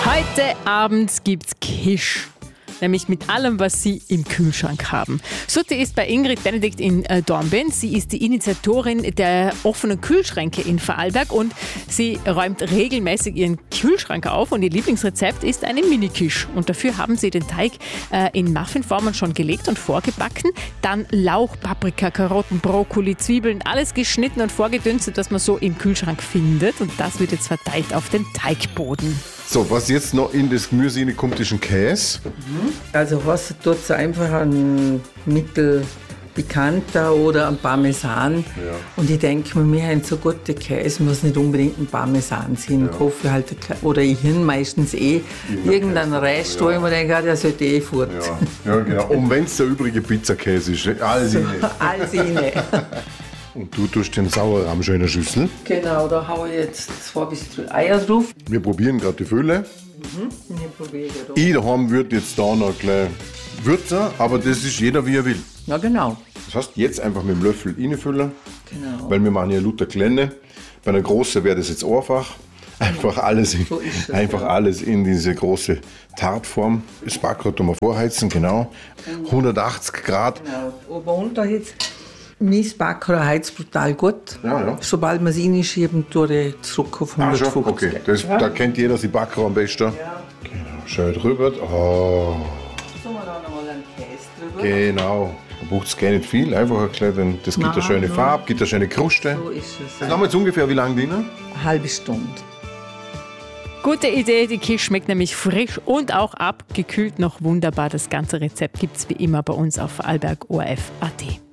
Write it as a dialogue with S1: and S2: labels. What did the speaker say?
S1: Heute Abend gibt's Kisch. Nämlich mit allem, was Sie im Kühlschrank haben. Sutti ist bei Ingrid Benedikt in Dornbirn. Sie ist die Initiatorin der offenen Kühlschränke in Vorarlberg und sie räumt regelmäßig ihren Kühlschrank auf und ihr Lieblingsrezept ist eine Mini-Quiche. Und dafür haben sie den Teig in Muffinformen schon gelegt und vorgebacken. Dann Lauch, Paprika, Karotten, Brokkoli, Zwiebeln, alles geschnitten und vorgedünstet, was man so im Kühlschrank findet. Und das wird jetzt verteilt auf den Teigboden.
S2: So, was jetzt noch in das Gemüse kommt, ist ein Käse.
S3: Also was tut es einfach ein mittelpikanter oder ein Parmesan.
S2: Ja.
S3: Und ich denke mir, wir haben so gute Käse, muss nicht unbedingt ein Parmesan sein. Ich hoffe halt, oder ich hin meistens irgendein Rest, wo ich mir denke, der sollte fort.
S2: Ja, genau. Und wenn es der übrige Pizzakäse ist, alles rein.
S3: Alles rein.
S2: Und du tust den Sauerrahm schon in der Schüssel.
S3: Genau, da haue ich jetzt 2 bis 3 Eier drauf.
S2: Wir probieren gerade die Fülle.
S3: Ich probiere da.
S2: Ich daheim würde jetzt da noch gleich würzen, aber das ist jeder wie er will.
S3: Ja, genau.
S2: Das heißt, jetzt einfach mit dem Löffel reinfüllen,
S3: Genau.
S2: weil wir machen ja lauter kleine. Bei einer großen wäre das jetzt einfach. Einfach alles alles in diese große Tartform. Das Backrohr tun wir vorheizen, genau. 180 Grad.
S3: Genau. Aber unterhitzt. Mein Backrohr heizt brutal gut.
S2: Ja.
S3: Sobald wir es reinschieben, tue ich zurück auf 150.
S2: Okay, da kennt jeder die Backrohr am besten.
S3: Ja.
S2: Genau, schön drüber. Oh,
S3: Tun wir da noch mal einen Käse drüber.
S2: genau. Da braucht es gar nicht viel, einfach ein kleines, das gibt eine schöne Farbe, gibt eine schöne Kruste.
S3: So ist es.
S2: Das haben wir jetzt ungefähr wie lange drin?
S3: Eine halbe Stunde.
S1: Gute Idee, die Quiche schmeckt nämlich frisch und auch abgekühlt noch wunderbar. Das ganze Rezept gibt's wie immer bei uns auf vorarlberg.orf.at.